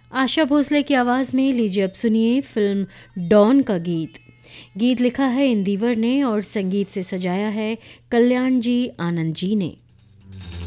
आशा भोसले की आवाज़ में लीजिए अब सुनिए फिल्म डॉन का गीत। गीत लिखा है इंदिवर ने और संगीत से सजाया है कल्याण जी आनंद जी ने।